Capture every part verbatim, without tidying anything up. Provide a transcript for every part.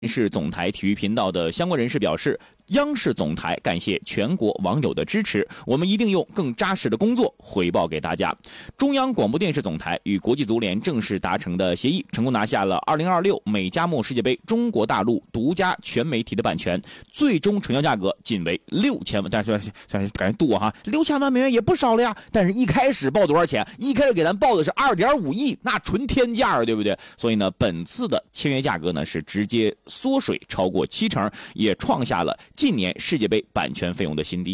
视总台体育频道的相关人士表示，央视总台感谢全国网友的支持，我们一定用更扎实的工作回报给大家。中央广播电视总台与国际足联正式达成的协议，成功拿下了二零二六美加墨世界杯中国大陆独家全媒体的版权，最终成交价格仅为六千万，但是感觉多哈，六千万美元也不少了呀。但是一开始报多少钱？一开始给咱报的是二点五亿，那纯天价啊，对不对？所以呢，本次的签约价格呢是直接缩水超过七成，也创下了近年世界杯版权费用的新低。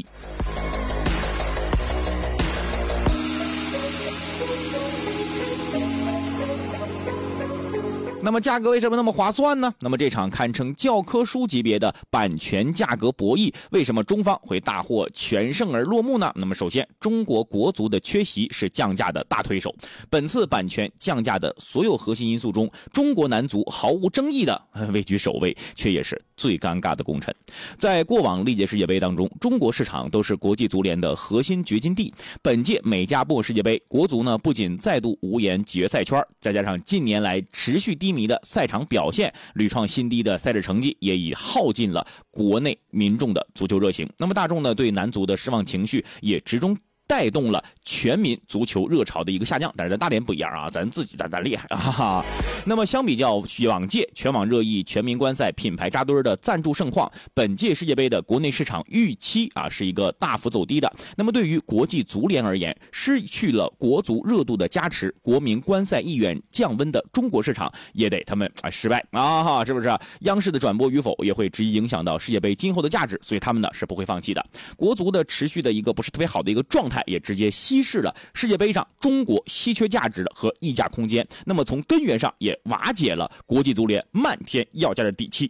那么价格为什么那么划算呢？那么这场堪称教科书级别的版权价格博弈，为什么中方会大获全胜而落幕呢？那么首先，中国国足的缺席是降价的大推手。本次版权降价的所有核心因素中，中国男足毫无争议的位居首位，却也是最尴尬的功臣。在过往历届世界杯当中，中国市场都是国际足联的核心掘金地。本届美加墨世界杯，国足呢不仅再度无缘决赛圈，再加上近年来持续低迷的赛场表现，屡创新低的赛事成绩，也已耗尽了国内民众的足球热情。那么大众呢对男足的失望情绪也直中带动了全民足球热潮的一个下降。但是咱大连不一样啊，咱自己咱咱厉害啊。那么相比较往届全网热议、全民观赛、品牌扎堆的赞助盛况，本届世界杯的国内市场预期啊是一个大幅走低的。那么对于国际足联而言，失去了国足热度的加持，国民观赛意愿降温的中国市场也得他们啊失败啊，是不是？央视的转播与否也会直接影响到世界杯今后的价值，所以他们呢是不会放弃的。国足的持续的一个不是特别好的一个状态，也直接稀释了世界杯上中国稀缺价值和溢价空间。那么从根源上也瓦解了国际足联漫天要价的底气。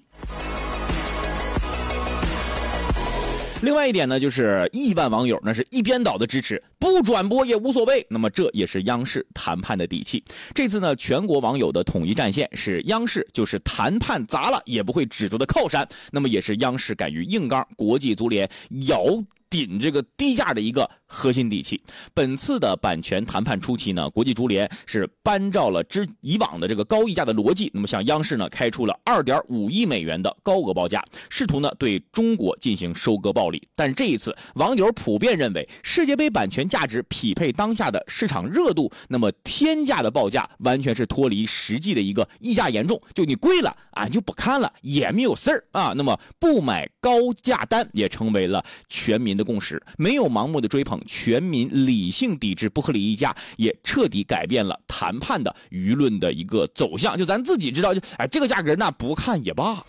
另外一点呢，就是亿万网友那是一边倒的支持，不转播也无所谓。那么这也是央视谈判的底气。这次呢，全国网友的统一战线是央视就是谈判砸了也不会指责的靠山。那么也是央视敢于硬刚国际足联咬顶这个低价的一个核心底气。本次的版权谈判初期呢，国际足联是搬照了之以往的这个高溢价的逻辑，那么向央视呢开出了 二点五亿美元的高额报价，试图呢对中国进行收割暴利。但是这一次网友普遍认为，世界杯版权价值匹配当下的市场热度，那么天价的报价完全是脱离实际的一个溢价严重，就你贵了俺就不看了也没有事儿啊。那么不买高价单也成为了全民的共识，没有盲目的追捧，全民理性抵制不合理溢价，也彻底改变了谈判的舆论的一个走向。就咱自己知道，就哎这个价格那不看也罢。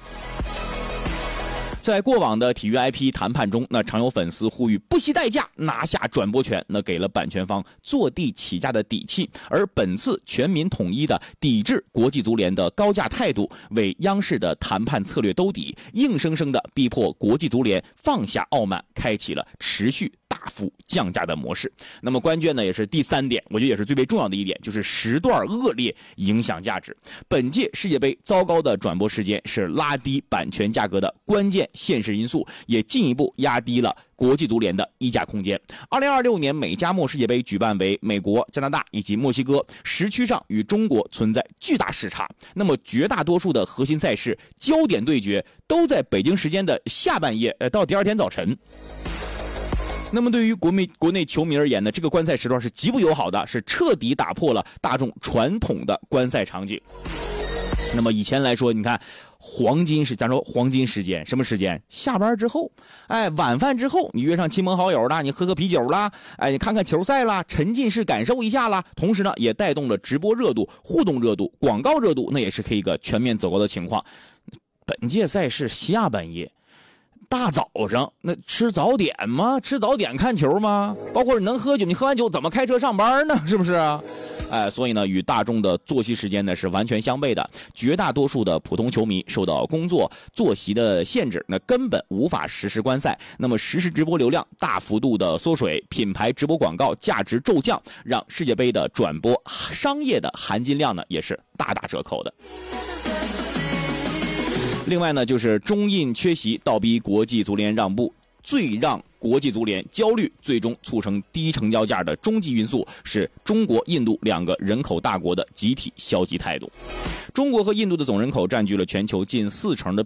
在过往的体育 I P 谈判中，那常有粉丝呼吁不惜代价拿下转播权，那给了版权方坐地起价的底气。而本次全民统一的抵制国际足联的高价态度，为央视的谈判策略兜底，硬生生的逼迫国际足联放下傲慢，开启了持续大幅降价的模式。那么关键呢，也是第三点，我觉得也是最为重要的一点，就是时段恶劣影响价值。本届世界杯糟糕的转播时间是拉低版权价格的关键现实因素，也进一步压低了国际足联的溢价空间。二零二六年美加墨世界杯举办为美国、加拿大以及墨西哥，时区上与中国存在巨大时差。那么绝大多数的核心赛事焦点对决都在北京时间的下半夜，呃，到第二天早晨。那么对于国内国内球迷而言呢，这个观赛时段是极不友好的，是彻底打破了大众传统的观赛场景。那么以前来说，你看黄金是咱说黄金时间，什么时间？下班之后，哎，晚饭之后，你约上亲朋好友啦，你喝喝啤酒啦，哎，你看看球赛啦，沉浸式感受一下啦。同时呢，也带动了直播热度、互动热度、广告热度，那也是可以一个全面走高的情况。本届赛事下半夜。大早上那吃早点吗？吃早点看球吗？包括你能喝酒，你喝完酒怎么开车上班呢？是不是啊？哎，所以呢，与大众的作息时间呢是完全相悖的。绝大多数的普通球迷受到工作作息的限制，那根本无法实时观赛。那么实时直播流量大幅度的缩水，品牌直播广告价值骤降，让世界杯的转播商业的含金量呢也是大打折扣的。另外呢，就是中印缺席倒逼国际足联让步，最让国际足联焦虑最终促成低成交价的终极因素是中国、印度两个人口大国的集体消极态度。中国和印度的总人口占据了全球近四成的